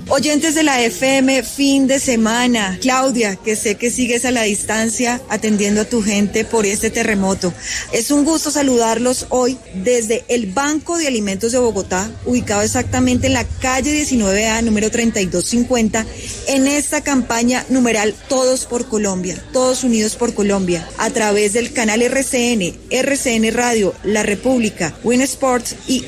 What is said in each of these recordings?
Oyentes de la FM, fin de semana. Claudia, que sé que sigues a la distancia atendiendo a tu gente por este terremoto. Es un gusto saludarlos hoy desde el Banco de Alimentos de Bogotá, ubicado exactamente en la calle 19A, número 3250, en esta campaña numeral Todos por Colombia, Todos Unidos por Colombia, a través del canal RCN Radio, La República, Win Sports y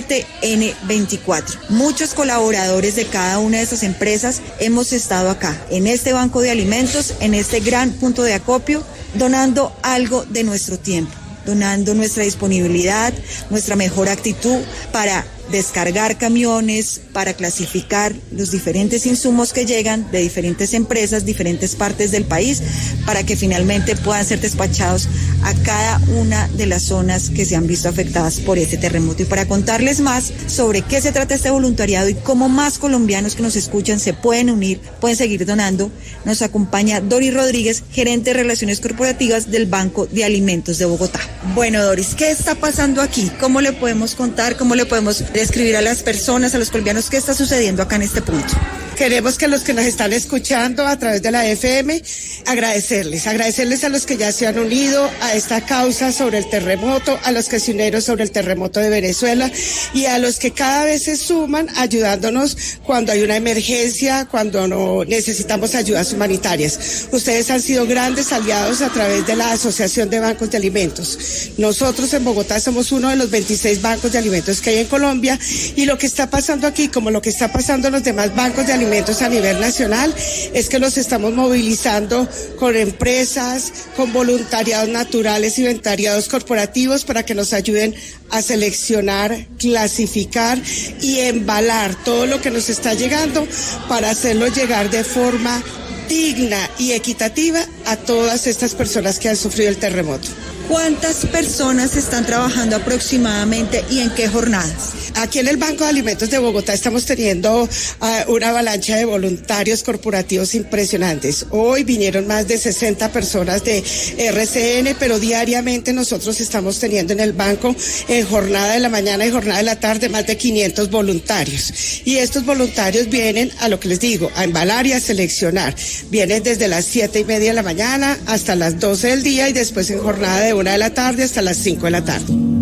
NTN 24. Muchos colaboradores de cada una de estas empresas hemos estado acá, en este banco de alimentos, en este gran punto de acopio, donando algo de nuestro tiempo, donando nuestra disponibilidad, nuestra mejor actitud para descargar camiones, para clasificar los diferentes insumos que llegan de diferentes empresas, diferentes partes del país, para que finalmente puedan ser despachados a cada una de las zonas que se han visto afectadas por este terremoto. Y para contarles más sobre qué se trata este voluntariado y cómo más colombianos que nos escuchan se pueden unir, pueden seguir donando, nos acompaña Doris Rodríguez, gerente de Relaciones Corporativas del Banco de Alimentos de Bogotá. Bueno, Doris, ¿qué está pasando aquí? ¿Cómo le podemos contar? ¿Cómo le podemos describir a las personas, a los colombianos, qué está sucediendo acá en este punto? Queremos que los que nos están escuchando a través de la FM, agradecerles a los que ya se han unido a esta causa sobre el terremoto, a los que se unieron sobre el terremoto de Venezuela y a los que cada vez se suman ayudándonos cuando hay una emergencia, cuando no necesitamos ayudas humanitarias. Ustedes han sido grandes aliados a través de la Asociación de Bancos de Alimentos. Nosotros en Bogotá somos uno de los 26 bancos de alimentos que hay en Colombia y lo que está pasando aquí, como lo que está pasando en los demás bancos de alimentos a nivel nacional, es que los estamos movilizando con empresas, con voluntariados naturales y voluntariados corporativos para que nos ayuden a seleccionar, clasificar y embalar todo lo que nos está llegando para hacerlo llegar de forma digna y equitativa a todas estas personas que han sufrido el terremoto. ¿Cuántas personas están trabajando aproximadamente y en qué jornadas? Aquí en el Banco de Alimentos de Bogotá estamos teniendo una avalancha de voluntarios corporativos impresionantes. Hoy vinieron más de 60 personas de RCN, pero diariamente nosotros estamos teniendo en el banco en jornada de la mañana y jornada de la tarde más de 500 voluntarios. Y estos voluntarios vienen a lo que les digo, a embalar y a seleccionar. Vienen desde las 7:30 de la mañana hasta las 12 del día y después en jornada de 1 de la tarde hasta las 5 de la tarde.